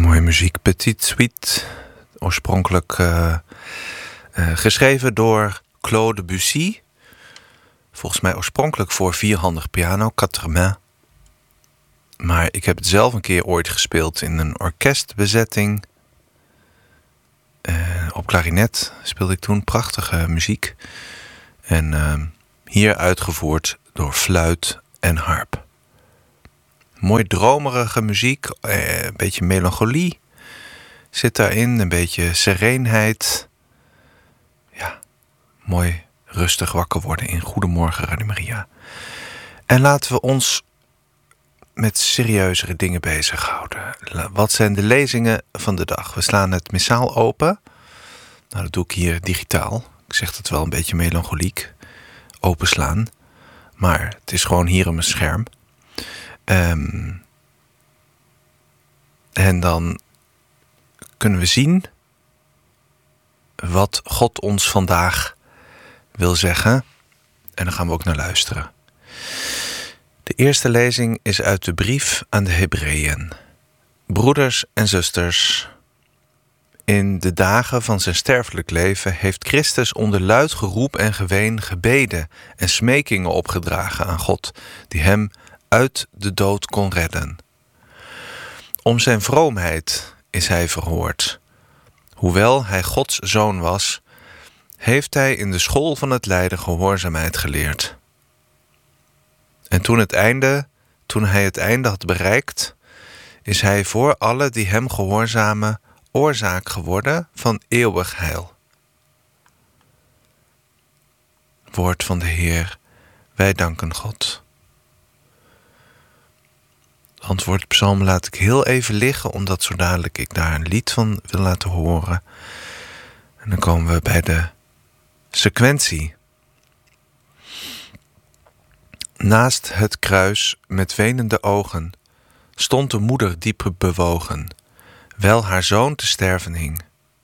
Mooie muziek, Petite Suite. Oorspronkelijk geschreven door Claude Debussy. Volgens mij oorspronkelijk voor vierhandig piano, quatre mains. Maar ik heb het zelf een keer ooit gespeeld in een orkestbezetting. Op klarinet speelde ik toen prachtige muziek. En hier uitgevoerd door fluit en harp. Mooi dromerige muziek, een beetje melancholie zit daarin, een beetje sereenheid. Ja, mooi rustig wakker worden in Goedemorgen Radio Maria. En laten we ons met serieuzere dingen bezighouden. Wat zijn de lezingen van de dag? We slaan het missaal open. Nou, dat doe ik hier digitaal. Ik zeg het wel een beetje melancholiek. Openslaan. Maar het is gewoon hier op mijn scherm. En dan kunnen we zien wat God ons vandaag wil zeggen. En dan gaan we ook naar luisteren. De eerste lezing is uit de brief aan de Hebreeën. Broeders en zusters, in de dagen van zijn sterfelijk leven heeft Christus onder luid geroep en geween gebeden en smekingen opgedragen aan God, die hem uit de dood kon redden. Om zijn vroomheid is hij verhoord. Hoewel hij Gods zoon was, heeft hij in de school van het lijden gehoorzaamheid geleerd. En toen hij het einde had bereikt, is hij voor alle die hem gehoorzamen oorzaak geworden van eeuwig heil. Woord van de Heer, wij danken God. Antwoordpsalm laat ik heel even liggen, omdat zo dadelijk ik daar een lied van wil laten horen. En dan komen we bij de sequentie. Naast het kruis met wenende ogen stond de moeder diep bewogen, wijl haar zoon te sterven hing.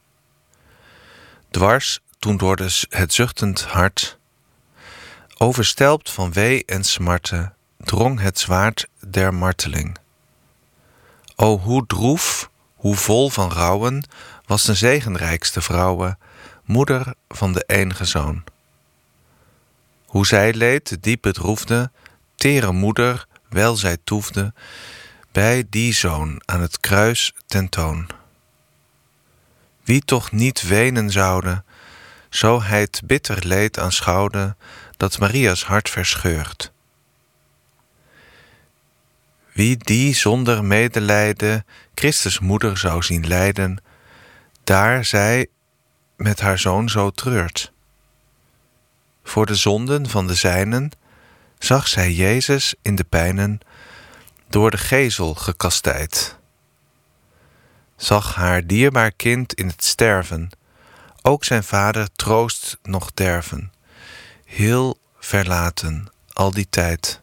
Dwars toen door het zuchtend hart, overstelpt van wee en smarte, drong het zwaard der marteling. O, hoe droef, hoe vol van rouwen, was de zegenrijkste vrouwe, moeder van de enige zoon. Hoe zij leed, diep bedroefde, tere moeder, wijl zij toefde, bij die zoon aan het kruis tentoon. Wie toch niet wenen zoude, zo hij het bitter leed aanschouwde, dat Maria's hart verscheurt. Wie die zonder medelijden Christus moeder zou zien lijden, daar zij met haar zoon zo treurt. Voor de zonden van de zijnen zag zij Jezus in de pijnen door de gezel gekastijd. Zag haar dierbaar kind in het sterven, ook zijn vader troost nog derven, heel verlaten al die tijd.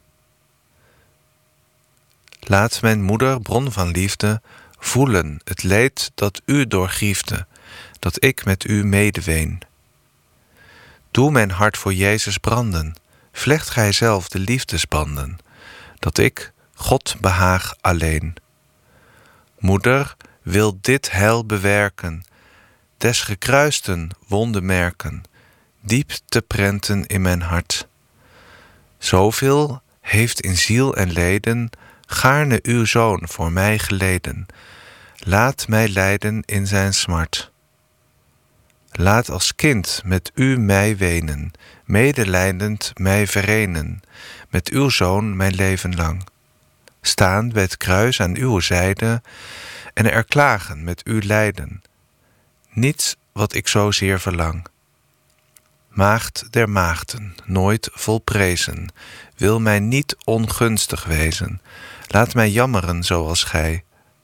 Laat mijn moeder, bron van liefde, voelen het leed dat u doorgriefde, dat ik met u medeween. Doe mijn hart voor Jezus branden, vlecht gij zelf de liefdesbanden, dat ik God behaag alleen. Moeder, wil dit heil bewerken, des gekruisten wonde merken, diep te prenten in mijn hart. Zoveel heeft in ziel en leden gaarne uw zoon voor mij geleden. Laat mij lijden in zijn smart. Laat als kind met u mij wenen, medelijdend mij verenen, met uw zoon mijn leven lang. Staan bij het kruis aan uw zijde en er klagen met uw lijden. Niets wat ik zozeer verlang. Maagd der maagden, nooit volprezen, wil mij niet ongunstig wezen. Laat mij jammeren zoals gij.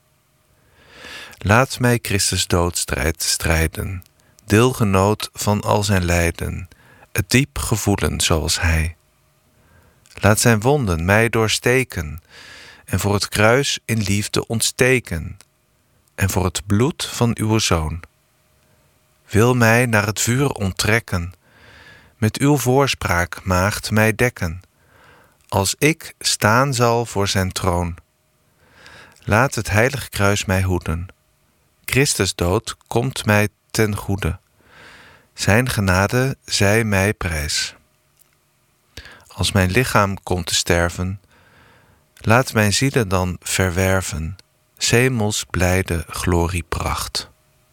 Laat mij Christus doodstrijd strijden, deelgenoot van al zijn lijden, het diep gevoelen zoals hij. Laat zijn wonden mij doorsteken, en voor het kruis in liefde ontsteken, en voor het bloed van uw zoon. Wil mij naar het vuur onttrekken, met uw voorspraak, maagd, mij dekken, als ik staan zal voor zijn troon. Laat het heilige kruis mij hoeden, Christus dood komt mij ten goede. Zijn genade zij mij prijs. Als mijn lichaam komt te sterven, laat mijn zielen dan verwerven 's hemels blijde gloriepracht.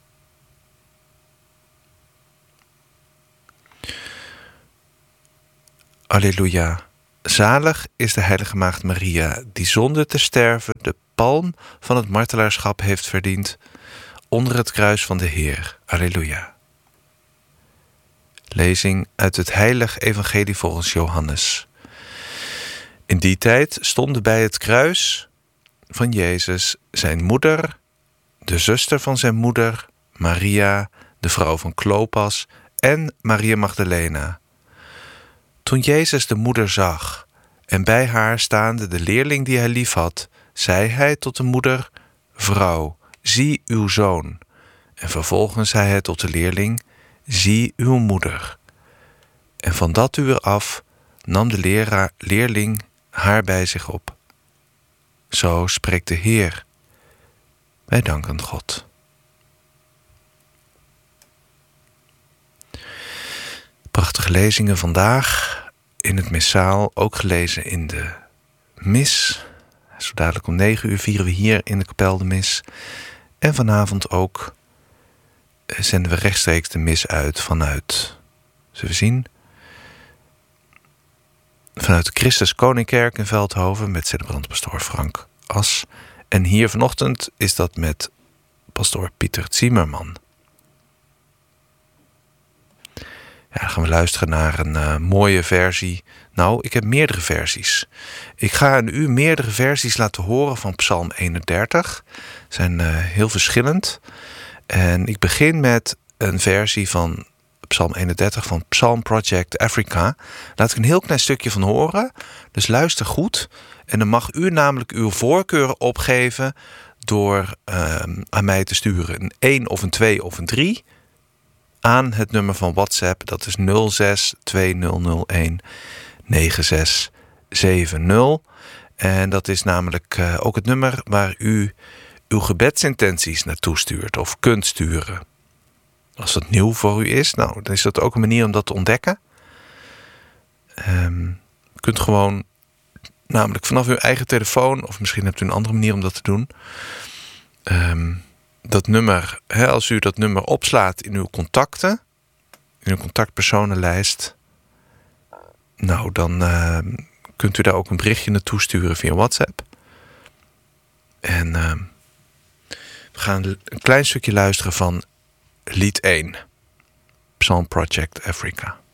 Alleluia. Zalig is de heilige maagd Maria, die zonder te sterven de palm van het martelaarschap heeft verdiend onder het kruis van de Heer. Alleluia. Lezing uit het heilig evangelie volgens Johannes. In die tijd stonden bij het kruis van Jezus zijn moeder, de zuster van zijn moeder, Maria, de vrouw van Klopas en Maria Magdalena. Toen Jezus de moeder zag en bij haar staande de leerling die hij liefhad, zei hij tot de moeder: Vrouw, zie uw zoon. En vervolgens zei hij tot de leerling: Zie uw moeder. En van dat uur af nam de leerling haar bij zich op. Zo spreekt de Heer. Wij danken God. Prachtige lezingen vandaag in het missaal, ook gelezen in de mis. Zo dadelijk om 9 uur vieren we hier in de kapel de mis. En vanavond ook zenden we rechtstreeks de mis uit vanuit, zullen we zien, vanuit de Christus Koningkerk in Veldhoven met celebrant-pastoor Frank As. En hier vanochtend is dat met pastoor Pieter Zimmerman. Ja, dan gaan we luisteren naar een mooie versie. Nou, ik heb meerdere versies. Ik ga aan u meerdere versies laten horen van Psalm 31. Ze zijn heel verschillend. En ik begin met een versie van Psalm 31 van Psalm Project Africa. Laat ik een heel klein stukje van horen. Dus luister goed. En dan mag u namelijk uw voorkeuren opgeven door aan mij te sturen. Een 1 of een 2 of een 3 aan het nummer van WhatsApp. Dat is 06 2001 9670. En dat is namelijk ook het nummer waar u uw gebedsintenties naartoe stuurt of kunt sturen. Als dat nieuw voor u is, nou, dan is dat ook een manier om dat te ontdekken. U kunt gewoon namelijk vanaf uw eigen telefoon, of misschien hebt u een andere manier om dat te doen, dat nummer, als u dat nummer opslaat in uw contacten, in uw contactpersonenlijst, nou, dan kunt u daar ook een berichtje naartoe sturen via WhatsApp. En we gaan een klein stukje luisteren van lied 1, Psalm Project Africa.